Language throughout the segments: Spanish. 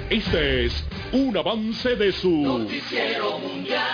Este es un avance de su Noticiero Mundial.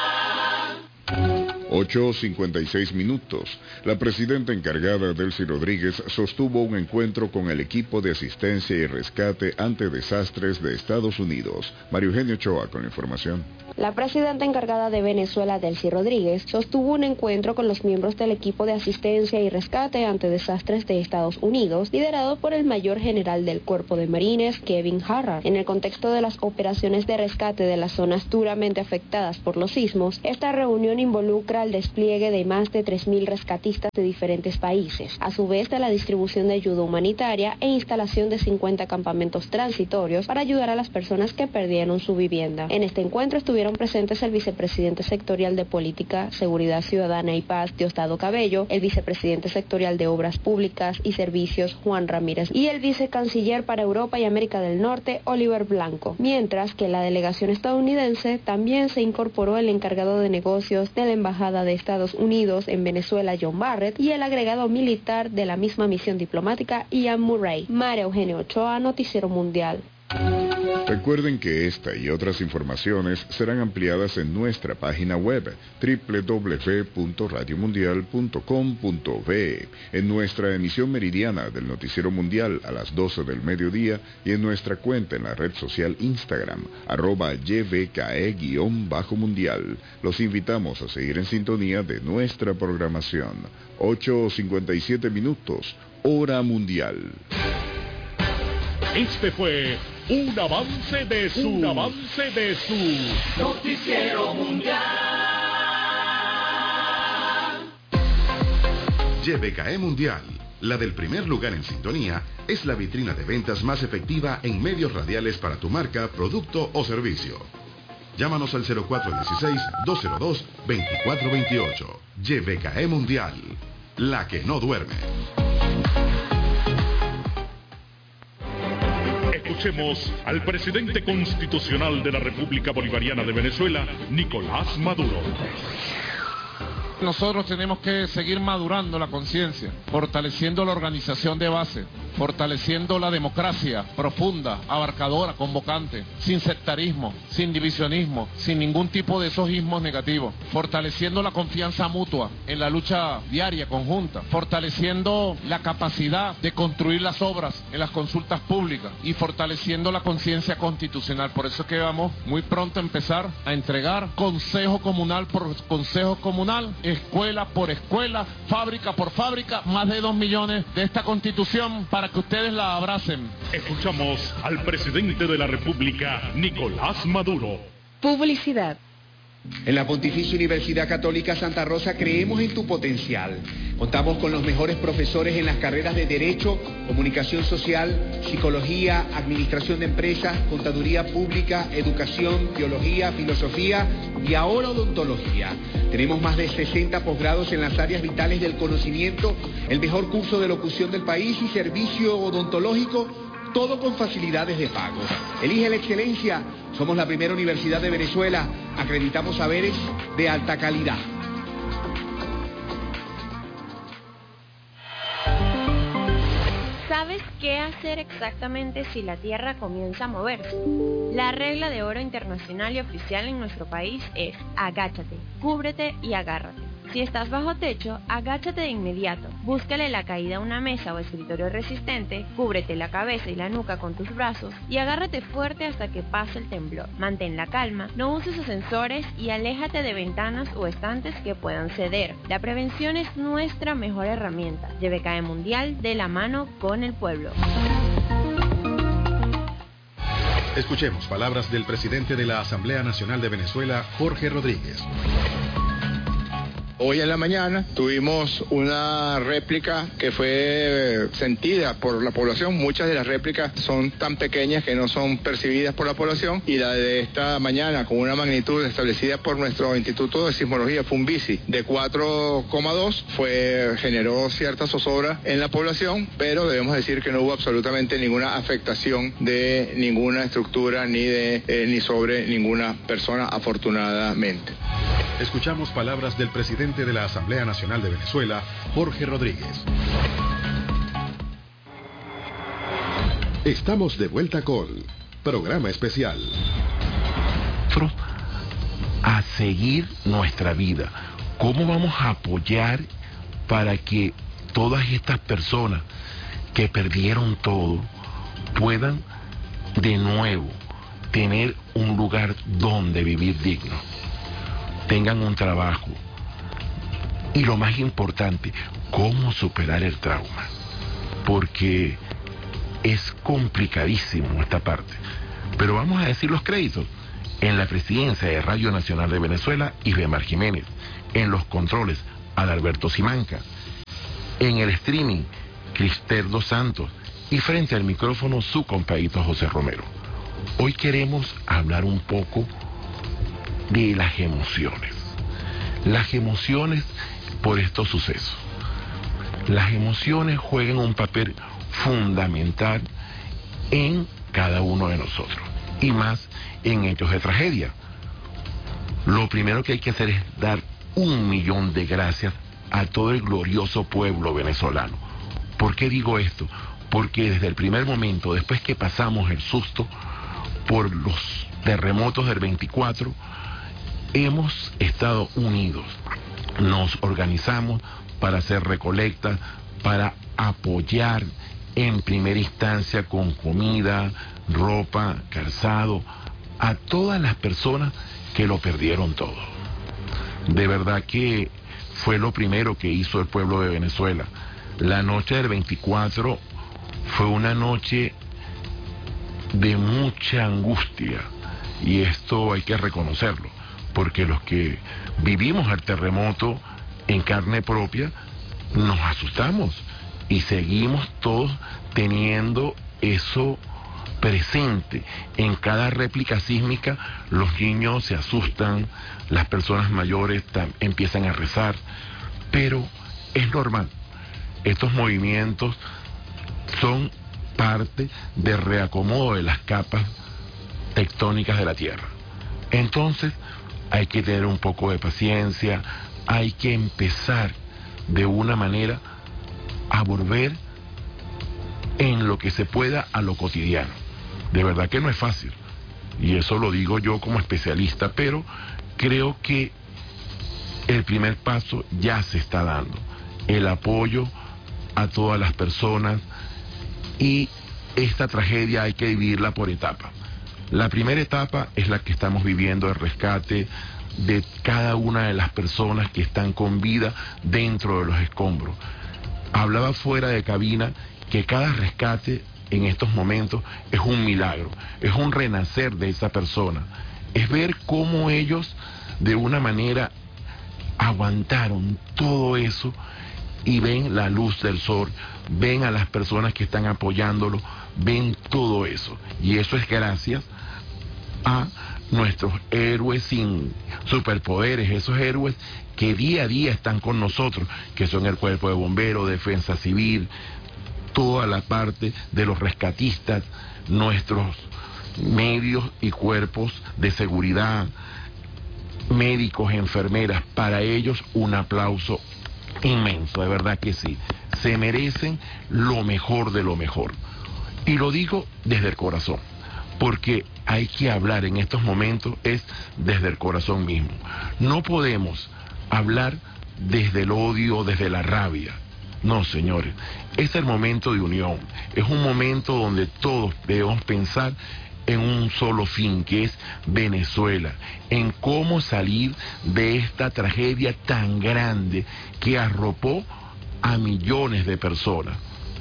8:56. La presidenta encargada, Delcy Rodríguez, sostuvo un encuentro con el equipo de asistencia y rescate ante desastres de Estados Unidos. Mario Eugenio Ochoa con la información. La presidenta encargada de Venezuela, Delcy Rodríguez, sostuvo un encuentro con los miembros del equipo de asistencia y rescate ante desastres de Estados Unidos, liderado por el mayor general del Cuerpo de Marines, Kevin Harrard. En el contexto de las operaciones de rescate de las zonas duramente afectadas por los sismos, esta reunión involucra el despliegue de más de 3.000 rescatistas de diferentes países, a su vez de la distribución de ayuda humanitaria e instalación de 50 campamentos transitorios para ayudar a las personas que perdieron su vivienda. En este encuentro estuvieron presentes el vicepresidente sectorial de Política, Seguridad Ciudadana y Paz, Diosdado Cabello, el vicepresidente sectorial de Obras Públicas y Servicios, Juan Ramírez, y el vicecanciller para Europa y América del Norte, Oliver Blanco, mientras que la delegación estadounidense también se incorporó el encargado de negocios de la Embajada de Estados Unidos en Venezuela, John Barrett, y el agregado militar de la misma misión diplomática, Ian Murray. María Eugenio Ochoa, Noticiero Mundial. Recuerden que esta y otras informaciones serán ampliadas en nuestra página web www.radiomundial.com.be, en nuestra emisión meridiana del Noticiero Mundial a las 12 del mediodía y en nuestra cuenta en la red social Instagram, @YVKE_mundial. Los invitamos a seguir en sintonía de nuestra programación. 8:57, hora mundial. Este fue un avance de su Noticiero Mundial. YVKE Mundial, la del primer lugar en sintonía, es la vitrina de ventas más efectiva en medios radiales para tu marca, producto o servicio. Llámanos al 0416-202-2428. YVKE Mundial, la que no duerme. Escuchemos al presidente constitucional de la República Bolivariana de Venezuela, Nicolás Maduro. Nosotros tenemos que seguir madurando la conciencia, fortaleciendo la organización de base, fortaleciendo la democracia profunda, abarcadora, convocante, sin sectarismo, sin divisionismo, sin ningún tipo de esos ismos negativos, fortaleciendo la confianza mutua en la lucha diaria, conjunta, fortaleciendo la capacidad de construir las obras en las consultas públicas y fortaleciendo la conciencia constitucional. Por eso es que vamos muy pronto a empezar a entregar consejo comunal por consejo comunal, escuela por escuela, fábrica por fábrica, más de 2 millones de esta constitución para que ustedes la abracen. Escuchamos al presidente de la República, Nicolás Maduro. Publicidad. En la Pontificia Universidad Católica Santa Rosa creemos en tu potencial. Contamos con los mejores profesores en las carreras de Derecho, Comunicación Social, Psicología, Administración de Empresas, Contaduría Pública, Educación, Biología, Filosofía y ahora Odontología. Tenemos más de 60 posgrados en las áreas vitales del conocimiento, el mejor curso de locución del país y servicio odontológico, todo con facilidades de pago. Elige la excelencia. Somos la primera universidad de Venezuela. Acreditamos saberes de alta calidad. ¿Sabes qué hacer exactamente si la Tierra comienza a moverse? La regla de oro internacional y oficial en nuestro país es agáchate, cúbrete y agárrate. Si estás bajo techo, agáchate de inmediato, búscale la caída a una mesa o escritorio resistente, cúbrete la cabeza y la nuca con tus brazos y agárrate fuerte hasta que pase el temblor. Mantén la calma, no uses ascensores y aléjate de ventanas o estantes que puedan ceder. La prevención es nuestra mejor herramienta. YVKE Mundial, de la mano con el pueblo. Escuchemos palabras del presidente de la Asamblea Nacional de Venezuela, Jorge Rodríguez. Hoy en la mañana tuvimos una réplica que fue sentida por la población. Muchas de las réplicas son tan pequeñas que no son percibidas por la población, y la de esta mañana, con una magnitud establecida por nuestro Instituto de Sismología, FUNVISI, de 4,2, generó cierta zozobra en la población, pero debemos decir que no hubo absolutamente ninguna afectación de ninguna estructura ni sobre ninguna persona, afortunadamente. Escuchamos palabras del presidente de la Asamblea Nacional de Venezuela, Jorge Rodríguez. Estamos de vuelta con programa especial. A seguir nuestra vida. ¿Cómo vamos a apoyar para que todas estas personas que perdieron todo puedan de nuevo tener un lugar donde vivir digno, tengan un trabajo y lo más importante, cómo superar el trauma? Porque es complicadísimo esta parte, pero vamos a decir los créditos. En la presidencia de Radio Nacional de Venezuela, Isbemar Jiménez. En los controles, Adalberto Simanca. En el streaming, Crister Dos Santos. Y frente al micrófono, su compadrito José Romero. Hoy queremos hablar un poco de las emociones. Las emociones por estos sucesos. Las emociones juegan un papel fundamental en cada uno de nosotros. Y más en hechos de tragedia. Lo primero que hay que hacer es dar 1.000.000 de gracias a todo el glorioso pueblo venezolano. ¿Por qué digo esto? Porque desde el primer momento, después que pasamos el susto por los terremotos del 24, hemos estado unidos. Nos organizamos para hacer recolectas, para apoyar en primera instancia con comida, ropa, calzado, a todas las personas que lo perdieron todo. De verdad que fue lo primero que hizo el pueblo de Venezuela. La noche del 24 fue una noche de mucha angustia, y esto hay que reconocerlo, porque los que vivimos el terremoto en carne propia nos asustamos y seguimos todos teniendo eso presente. En cada réplica sísmica los niños se asustan, las personas mayores empiezan a rezar, pero es normal. Estos movimientos son parte del reacomodo de las capas tectónicas de la Tierra. Entonces hay que tener un poco de paciencia, hay que empezar de una manera a volver en lo que se pueda a lo cotidiano. De verdad que no es fácil, y eso lo digo yo como especialista, pero creo que el primer paso ya se está dando. El apoyo a todas las personas, y esta tragedia hay que dividirla por etapas. La primera etapa es la que estamos viviendo, el rescate de cada una de las personas que están con vida dentro de los escombros. Hablaba fuera de cabina que cada rescate en estos momentos es un milagro, es un renacer de esa persona, es ver cómo ellos de una manera aguantaron todo eso y ven la luz del sol, ven a las personas que están apoyándolo, ven todo eso, y eso es gracias a nuestros héroes sin superpoderes, esos héroes que día a día están con nosotros, que son el Cuerpo de Bomberos, Defensa Civil, toda la parte de los rescatistas, nuestros medios y cuerpos de seguridad, médicos, enfermeras. Para ellos un aplauso inmenso, de verdad que sí, se merecen lo mejor de lo mejor, y lo digo desde el corazón, porque hay que hablar en estos momentos es desde el corazón mismo. No podemos hablar desde el odio, desde la rabia. No, señores, es el momento de unión, es un momento donde todos debemos pensar en un solo fin, que es Venezuela, en cómo salir de esta tragedia tan grande que arropó a millones de personas,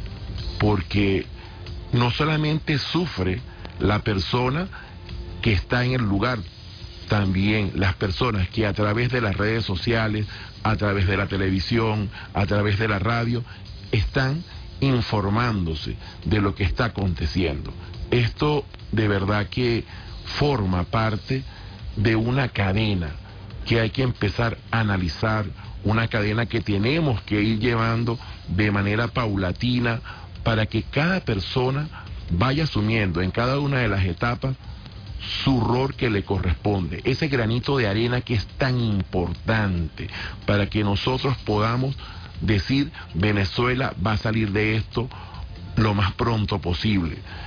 porque no solamente sufre la persona que está en el lugar, también las personas que a través de las redes sociales, a través de la televisión, a través de la radio, están informándose de lo que está aconteciendo. Esto de verdad que forma parte de una cadena que hay que empezar a analizar, una cadena que tenemos que ir llevando de manera paulatina para que cada persona vaya asumiendo en cada una de las etapas su rol que le corresponde, ese granito de arena que es tan importante para que nosotros podamos decir Venezuela va a salir de esto lo más pronto posible.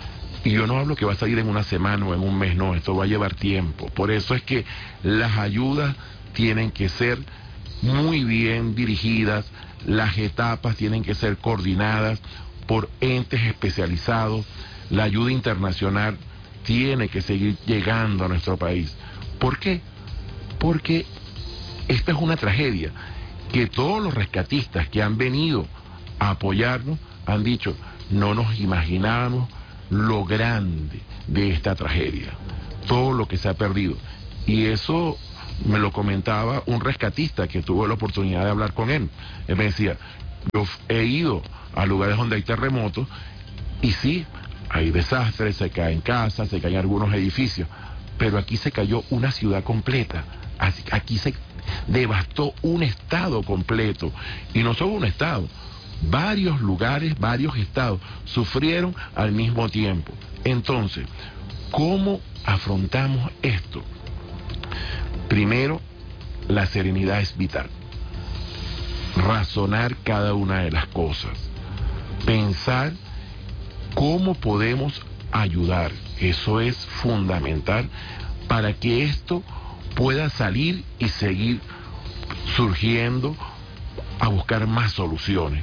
Y yo no hablo que va a salir en una semana o en un mes, no, esto va a llevar tiempo. Por eso es que las ayudas tienen que ser muy bien dirigidas, las etapas tienen que ser coordinadas por entes especializados, la ayuda internacional tiene que seguir llegando a nuestro país. ¿Por qué? Porque esta es una tragedia que todos los rescatistas que han venido a apoyarnos han dicho, no nos imaginábamos lo grande de esta tragedia, todo lo que se ha perdido. Y eso me lo comentaba un rescatista que tuvo la oportunidad de hablar con él. Él me decía, yo he ido a lugares donde hay terremotos y sí, hay desastres, se caen casas, se caen algunos edificios, pero aquí se cayó una ciudad completa, aquí se devastó un estado completo, y no solo un estado, varios lugares, varios estados sufrieron al mismo tiempo. Entonces, ¿cómo afrontamos esto? Primero, la serenidad es vital. Razonar cada una de las cosas. Pensar cómo podemos ayudar. Eso es fundamental para que esto pueda salir y seguir surgiendo a buscar más soluciones.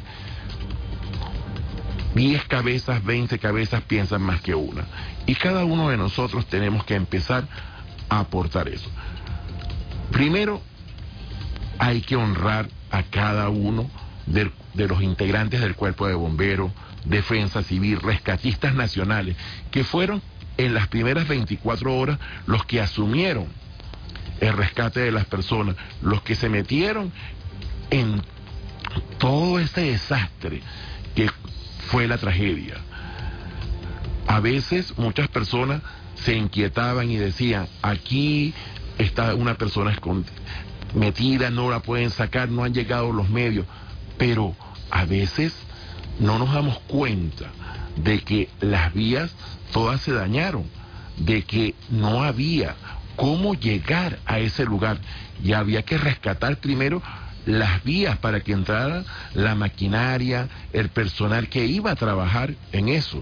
10 cabezas, 20 cabezas piensan más que una. Y cada uno de nosotros tenemos que empezar a aportar eso. Primero, hay que honrar a cada uno de los integrantes del Cuerpo de Bomberos, Defensa Civil, rescatistas nacionales, que fueron en las primeras 24 horas los que asumieron el rescate de las personas, los que se metieron en todo este desastre que fue la tragedia. A veces muchas personas se inquietaban y decían, aquí está una persona metida, no la pueden sacar, no han llegado los medios, pero a veces no nos damos cuenta de que las vías todas se dañaron, de que no había cómo llegar a ese lugar y había que rescatar primero las vías para que entrara la maquinaria, el personal que iba a trabajar en eso.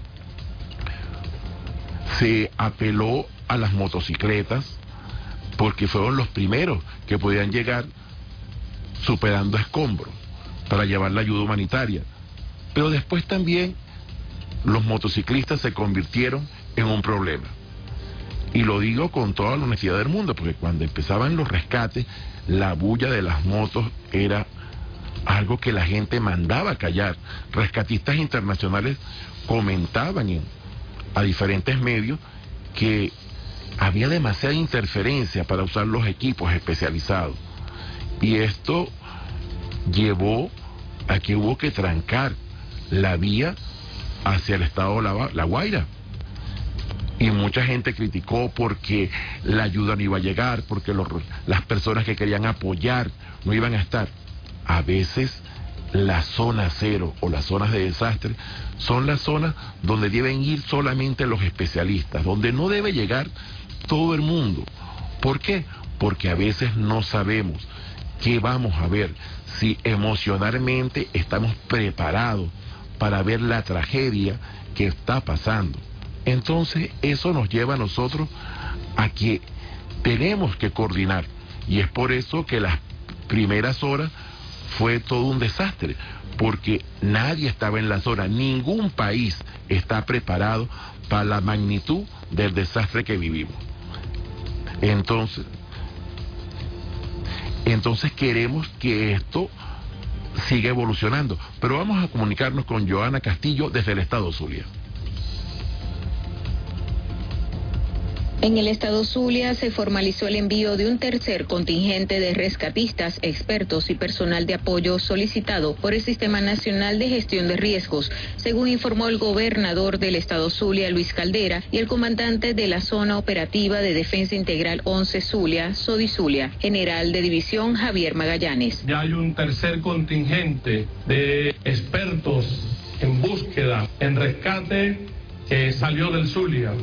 Se apeló a las motocicletas porque fueron los primeros que podían llegar superando escombros para llevar la ayuda humanitaria. Pero después también los motociclistas se convirtieron en un problema. Y lo digo con toda la honestidad del mundo, porque cuando empezaban los rescates, la bulla de las motos era algo que la gente mandaba callar. Rescatistas internacionales comentaban a diferentes medios que había demasiada interferencia para usar los equipos especializados. Y esto llevó a que hubo que trancar la vía hacia el estado de La Guaira. Y mucha gente criticó porque la ayuda no iba a llegar, porque las personas que querían apoyar no iban a estar. A veces la zona cero o las zonas de desastre son las zonas donde deben ir solamente los especialistas, donde no debe llegar todo el mundo. ¿Por qué? Porque a veces no sabemos qué vamos a ver, si emocionalmente estamos preparados para ver la tragedia que está pasando. Entonces eso nos lleva a nosotros a que tenemos que coordinar, y es por eso que las primeras horas fue todo un desastre, porque nadie estaba en la zona, ningún país está preparado para la magnitud del desastre que vivimos. Entonces queremos que esto siga evolucionando, pero vamos a comunicarnos con Joana Castillo desde el estado Zulia. En el estado Zulia se formalizó el envío de un tercer contingente de rescatistas, expertos y personal de apoyo solicitado por el Sistema Nacional de Gestión de Riesgos, según informó el gobernador del estado Zulia, Luis Caldera, y el comandante de la Zona Operativa de Defensa Integral 11 Zulia, SODI Zulia, general de división Javier Magallanes. Ya hay un tercer contingente de expertos en búsqueda, en rescate, que salió del Zulia.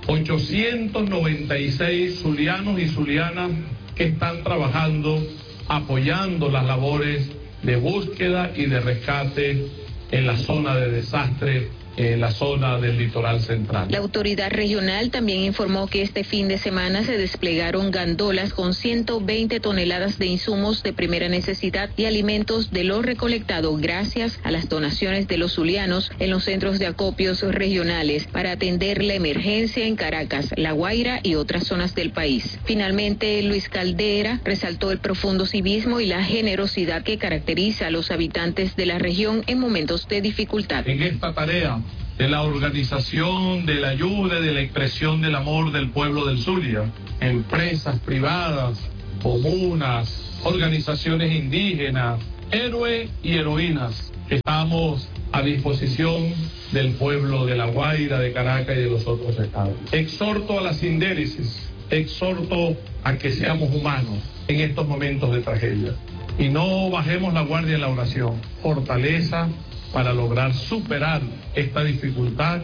896 zulianos y zulianas que están trabajando, apoyando las labores de búsqueda y de rescate en la zona de desastre la zona del litoral central. La autoridad regional también informó que este fin de semana se desplegaron gandolas con 120 toneladas de insumos de primera necesidad y alimentos de lo recolectado gracias a las donaciones de los zulianos en los centros de acopios regionales para atender la emergencia en Caracas, La Guaira y otras zonas del país. Finalmente, Luis Caldera resaltó el profundo civismo y la generosidad que caracteriza a los habitantes de la región en momentos de dificultad. En esta tarea de la organización, de la ayuda y de la expresión del amor del pueblo del Zulia, empresas privadas, comunas, organizaciones indígenas, héroes y heroínas, estamos a disposición del pueblo de La Guaira, de Caracas y de los otros estados. Exhorto a la sindéresis, exhorto a que seamos humanos en estos momentos de tragedia y no bajemos la guardia en la oración. Fortaleza para lograr superar esta dificultad,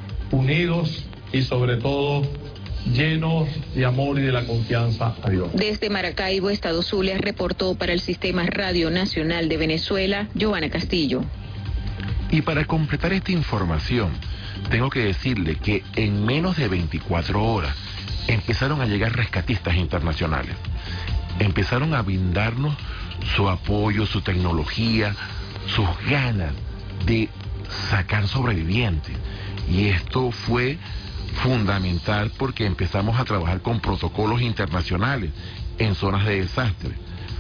unidos y sobre todo llenos de amor y de la confianza a Dios. Desde Maracaibo, Estado Zulia, reportó para el Sistema Radio Nacional de Venezuela, Joana Castillo. Y para completar esta información, tengo que decirle que en menos de 24 horas empezaron a llegar rescatistas internacionales. Empezaron a brindarnos su apoyo, su tecnología, sus ganas de sacar sobrevivientes. Y esto fue fundamental porque empezamos a trabajar con protocolos internacionales en zonas de desastre.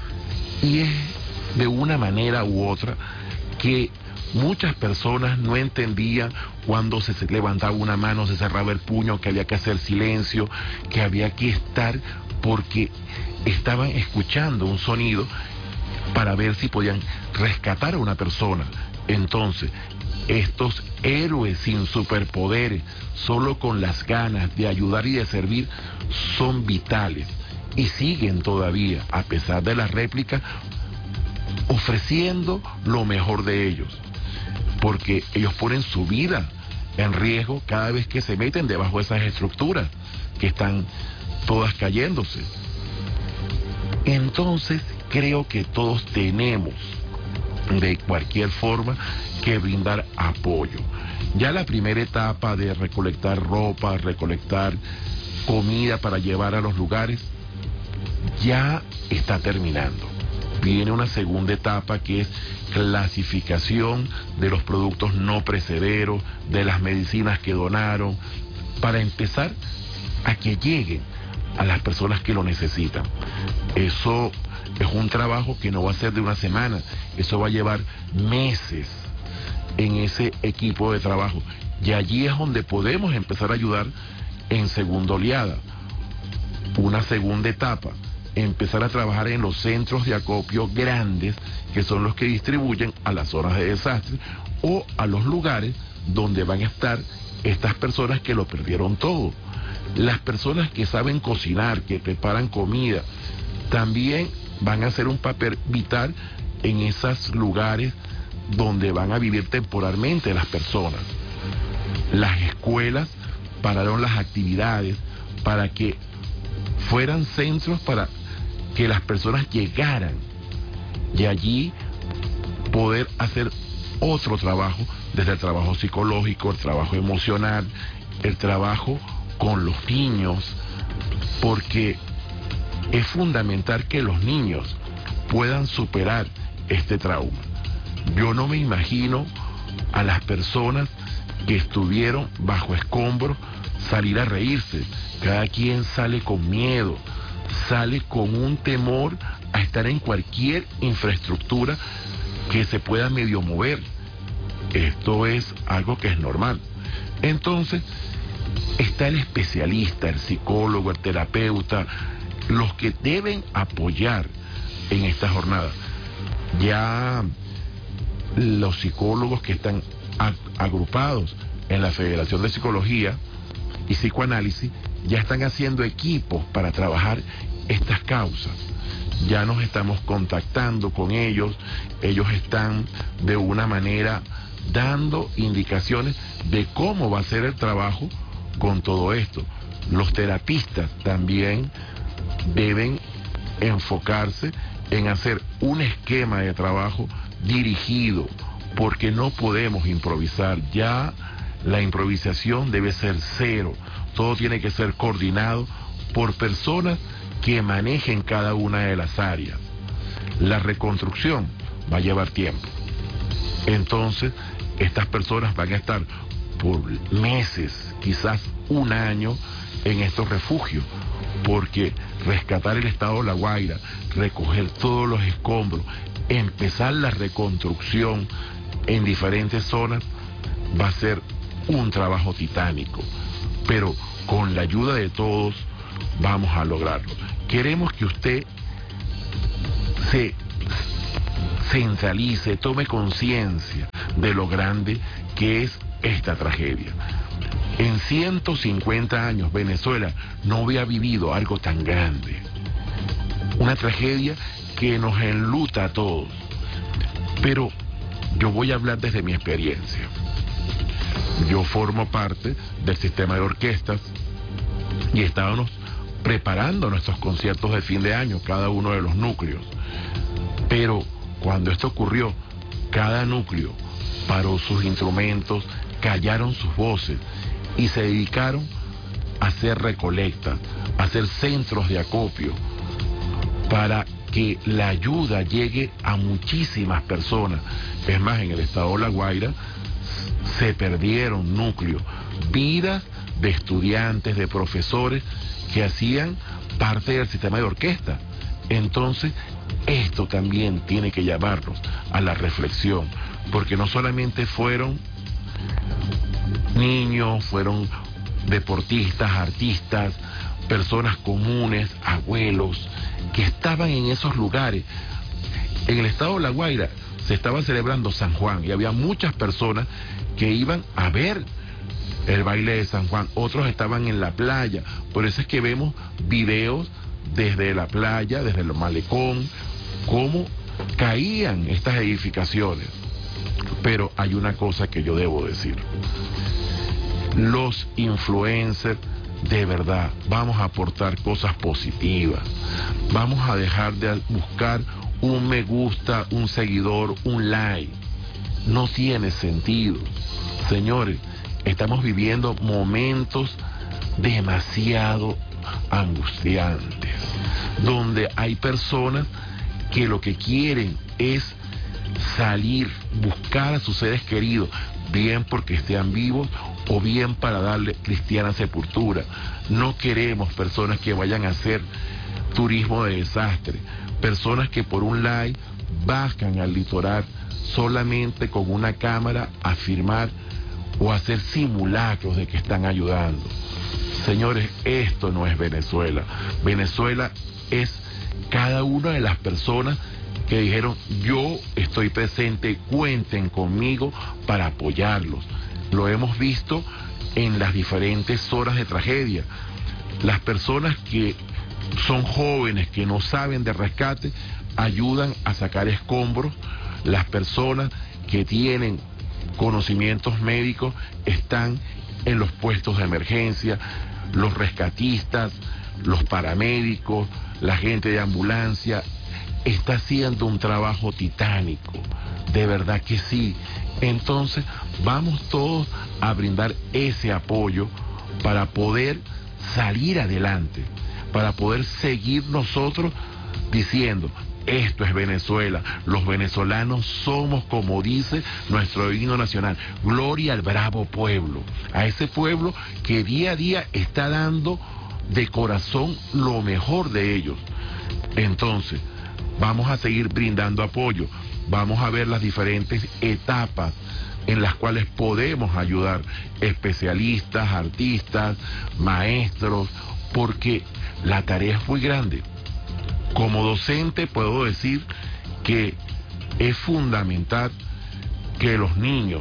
Y es de una manera u otra que muchas personas no entendían cuando se levantaba una mano, se cerraba el puño, que había que hacer silencio, que había que estar, porque estaban escuchando un sonido para ver si podían rescatar a una persona. Entonces, estos héroes sin superpoderes, solo con las ganas de ayudar y de servir, son vitales y siguen todavía, a pesar de las réplicas, ofreciendo lo mejor de ellos, porque ellos ponen su vida en riesgo cada vez que se meten debajo de esas estructuras que están todas cayéndose. Entonces, creo que todos tenemos de cualquier forma que brindar apoyo. Ya la primera etapa de recolectar ropa, recolectar comida para llevar a los lugares, ya está terminando. Viene una segunda etapa que es clasificación de los productos no perecederos, de las medicinas que donaron, para empezar a que lleguen a las personas que lo necesitan. Eso es un trabajo que no va a ser de una semana, eso va a llevar meses en ese equipo de trabajo. Y allí es donde podemos empezar a ayudar en segunda oleada. Una segunda etapa, empezar a trabajar en los centros de acopio grandes, que son los que distribuyen a las zonas de desastre o a los lugares donde van a estar estas personas que lo perdieron todo. Las personas que saben cocinar, que preparan comida, también van a hacer un papel vital en esos lugares donde van a vivir temporalmente las personas. Las escuelas pararon las actividades para que fueran centros para que las personas llegaran y allí poder hacer otro trabajo, desde el trabajo psicológico, el trabajo emocional, el trabajo con los niños, porque es fundamental que los niños puedan superar este trauma. Yo no me imagino a las personas que estuvieron bajo escombros salir a reírse. Cada quien sale con miedo, sale con un temor a estar en cualquier infraestructura que se pueda medio mover. Esto es algo que es normal. Entonces, está el especialista, el psicólogo, el terapeuta, los que deben apoyar en esta jornada. Ya los psicólogos que están agrupados en la Federación de Psicología y Psicoanálisis ya están haciendo equipos para trabajar estas causas. Ya nos estamos contactando con ellos, ellos están de una manera dando indicaciones de cómo va a ser el trabajo con todo esto. Los terapistas también deben enfocarse en hacer un esquema de trabajo dirigido, porque no podemos improvisar. Ya la improvisación debe ser cero. Todo tiene que ser coordinado por personas que manejen cada una de las áreas. La reconstrucción va a llevar tiempo. Entonces, estas personas van a estar por meses, quizás un año, en estos refugios, porque rescatar el estado de La Guaira, recoger todos los escombros, empezar la reconstrucción en diferentes zonas, va a ser un trabajo titánico, pero con la ayuda de todos vamos a lograrlo. Queremos que usted se centralice, tome conciencia de lo grande que es esta tragedia. En 150 años Venezuela no había vivido algo tan grande. Una tragedia que nos enluta a todos. Pero yo voy a hablar desde mi experiencia. Yo formo parte del sistema de orquestas y estábamos preparando nuestros conciertos de fin de año, cada uno de los núcleos. Pero cuando esto ocurrió, cada núcleo paró sus instrumentos, callaron sus voces y se dedicaron a hacer recolectas, a hacer centros de acopio para que la ayuda llegue a muchísimas personas. Es más, en el estado de La Guaira se perdieron núcleos, vidas de estudiantes, de profesores que hacían parte del sistema de orquesta. Entonces, esto también tiene que llevarnos a la reflexión, porque no solamente fueron niños, fueron deportistas, artistas, personas comunes, abuelos, que estaban en esos lugares. En el estado de La Guaira se estaba celebrando San Juan y había muchas personas que iban a ver el baile de San Juan, otros estaban en la playa. Por eso es que vemos videos desde la playa, desde el malecón, cómo caían estas edificaciones. Pero hay una cosa que yo debo decir: los influencers, de verdad, vamos a aportar cosas positivas. Vamos a dejar de buscar un me gusta, un seguidor, un like. No tiene sentido. Señores, estamos viviendo momentos demasiado angustiantes, donde hay personas que lo que quieren es salir, buscar a sus seres queridos, bien porque estén vivos o bien para darle cristiana sepultura. No queremos personas que vayan a hacer turismo de desastre, personas que por un like bajan al litoral solamente con una cámara a filmar o a hacer simulacros de que están ayudando. Señores, esto no es Venezuela. Venezuela es cada una de las personas que dijeron: yo estoy presente, cuenten conmigo para apoyarlos. Lo hemos visto en las diferentes horas de tragedia. Las personas que son jóvenes, que no saben de rescate, ayudan a sacar escombros. Las personas que tienen conocimientos médicos están en los puestos de emergencia. Los rescatistas, los paramédicos, la gente de ambulancia, está haciendo un trabajo titánico, de verdad que sí. Entonces vamos todos a brindar ese apoyo para poder salir adelante, para poder seguir nosotros diciendo: esto es Venezuela, los venezolanos somos, como dice nuestro himno nacional, gloria al bravo pueblo, a ese pueblo que día a día está dando de corazón lo mejor de ellos. Entonces, vamos a seguir brindando apoyo, vamos a ver las diferentes etapas en las cuales podemos ayudar, especialistas, artistas, maestros, porque la tarea es muy grande. Como docente puedo decir que es fundamental que los niños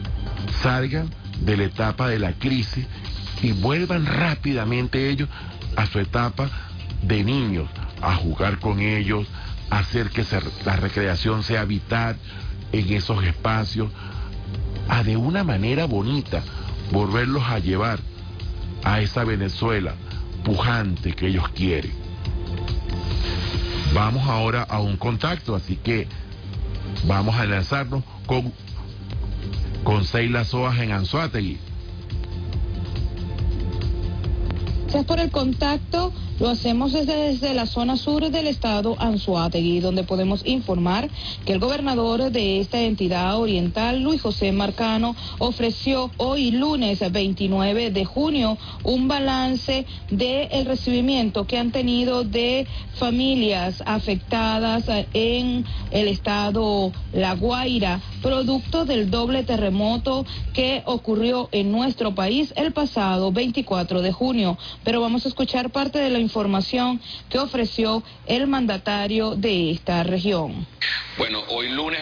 salgan de la etapa de la crisis y vuelvan rápidamente ellos a su etapa de niños, a jugar con ellos, a hacer que la recreación sea vital en esos espacios, a de una manera bonita volverlos a llevar a esa Venezuela pujante que ellos quieren. Vamos ahora a un contacto, así que vamos a enlazarnos con con Seila Soas en Anzoátegui. Gracias por el contacto. Lo hacemos desde la zona sur del estado Anzoátegui, donde podemos informar que el gobernador de esta entidad oriental, Luis José Marcano, ofreció hoy lunes 29 de junio un balance del recibimiento que han tenido de familias afectadas en el estado La Guaira, producto del doble terremoto que ocurrió en nuestro país el pasado 24 de junio. Pero vamos a escuchar parte de la información que ofreció el mandatario de esta región. Bueno, hoy lunes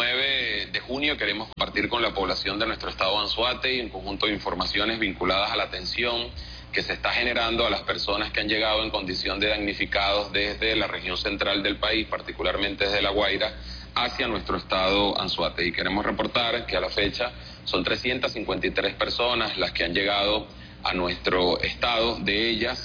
29 de junio queremos compartir con la población de nuestro estado Anzoátegui un conjunto de informaciones vinculadas a la atención que se está generando a las personas que han llegado en condición de damnificados desde la región central del país, particularmente desde La Guaira, hacia nuestro estado Anzoátegui. Queremos reportar que a la fecha son 353 personas las que han llegado a nuestro estado. De ellas,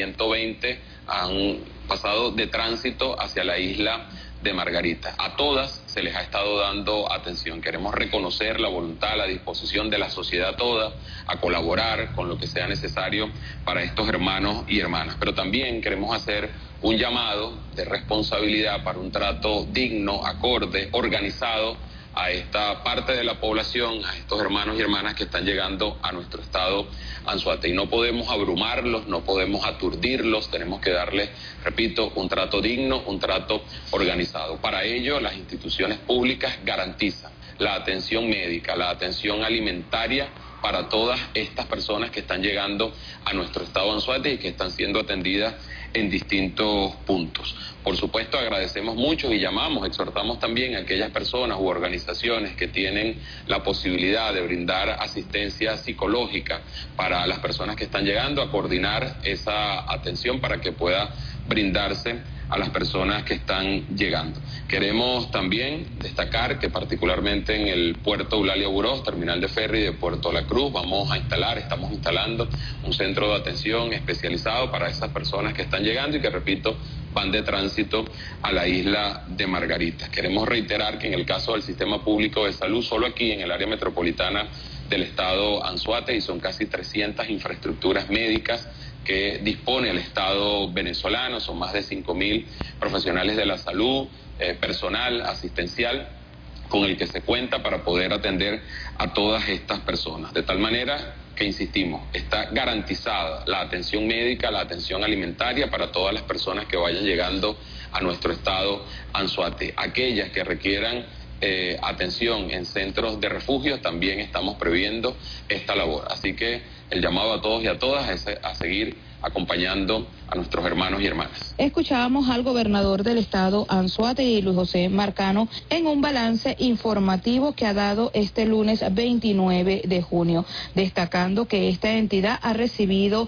120 han pasado de tránsito hacia la isla de Margarita. A todas se les ha estado dando atención. Queremos reconocer la voluntad, la disposición de la sociedad toda a colaborar con lo que sea necesario para estos hermanos y hermanas. Pero también queremos hacer un llamado de responsabilidad para un trato digno, acorde, organizado a esta parte de la población, a estos hermanos y hermanas que están llegando a nuestro estado Anzoátegui. No podemos abrumarlos, no podemos aturdirlos, tenemos que darles, repito, un trato digno, un trato organizado. Para ello, las instituciones públicas garantizan la atención médica, la atención alimentaria para todas estas personas que están llegando a nuestro estado Anzoátegui y que están siendo atendidas en distintos puntos. Por supuesto, agradecemos mucho y llamamos, exhortamos también a aquellas personas u organizaciones que tienen la posibilidad de brindar asistencia psicológica para las personas que están llegando, a coordinar esa atención para que pueda brindarse a las personas que están llegando. Queremos también destacar que particularmente en el puerto Eulalia Burós, terminal de ferry de Puerto La Cruz, estamos instalando un centro de atención especializado para esas personas que están llegando y que, repito, van de tránsito a la isla de Margarita. Queremos reiterar que en el caso del sistema público de salud, solo aquí en el área metropolitana del estado Anzoátegui son casi 300 infraestructuras médicas que dispone el Estado venezolano. Son más de 5.000 profesionales de la salud, personal asistencial con el que se cuenta para poder atender a todas estas personas. De tal manera que, insistimos, está garantizada la atención médica, la atención alimentaria para todas las personas que vayan llegando a nuestro estado Anzoátegui. Aquellas que requieran atención en centros de refugio, también estamos previendo esta labor. Así que el llamado a todos y a todas es a seguir acompañando a nuestros hermanos y hermanas. Escuchábamos al gobernador del estado Anzoátegui, Luis José Marcano, en un balance informativo que ha dado este lunes 29 de junio, destacando que esta entidad ha recibido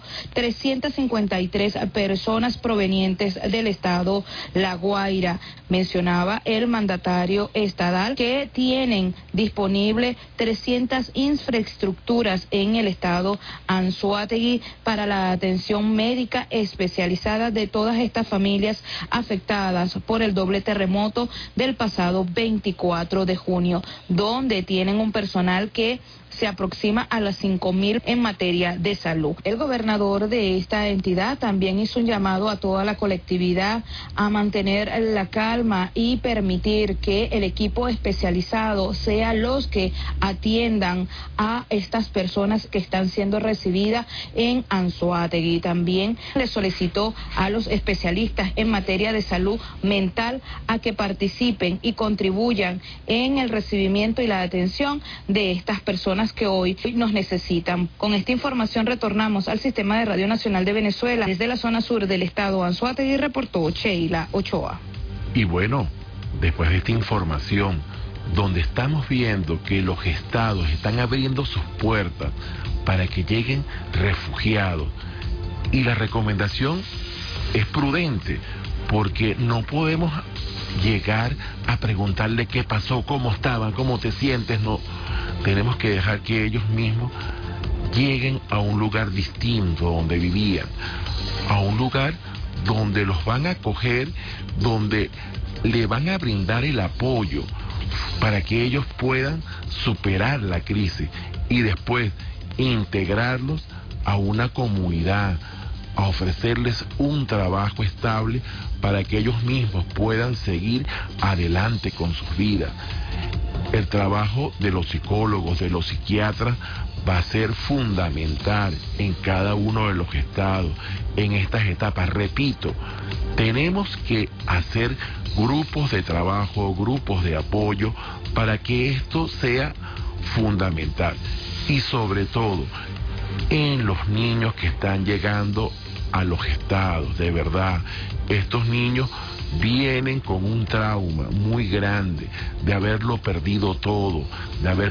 353 personas provenientes del estado La Guaira. Mencionaba el mandatario estatal que tienen disponible 300 infraestructuras en el estado Anzoátegui para la atención médica especializada de todas estas familias afectadas por el doble terremoto del pasado 24 de junio, donde tienen un personal que se aproxima a las 5.000 en materia de salud. El gobernador de esta entidad también hizo un llamado a toda la colectividad a mantener la calma y permitir que el equipo especializado sea los que atiendan a estas personas que están siendo recibidas en Anzoátegui. También le solicitó a los especialistas en materia de salud mental a que participen y contribuyan en el recibimiento y la atención de estas personas que hoy nos necesitan. Con esta información retornamos al Sistema de Radio Nacional de Venezuela. Desde la zona sur del estado Anzoátegui reportó Sheila Ochoa. Y bueno, después de esta información, donde estamos viendo que los estados están abriendo sus puertas para que lleguen refugiados, y la recomendación es prudente, porque no podemos llegar a preguntarle qué pasó, cómo estaban, cómo te sientes. No, tenemos que dejar que ellos mismos lleguen a un lugar distinto donde vivían, a un lugar donde los van a acoger, donde le van a brindar el apoyo para que ellos puedan superar la crisis y después integrarlos a una comunidad, a ofrecerles un trabajo estable para que ellos mismos puedan seguir adelante con sus vidas. El trabajo de los psicólogos, de los psiquiatras, va a ser fundamental en cada uno de los estados, en estas etapas. Repito, tenemos que hacer grupos de trabajo, grupos de apoyo, para que esto sea fundamental. Y sobre todo, en los niños que están llegando a los estados, de verdad, estos niños vienen con un trauma muy grande de haberlo perdido todo, de haber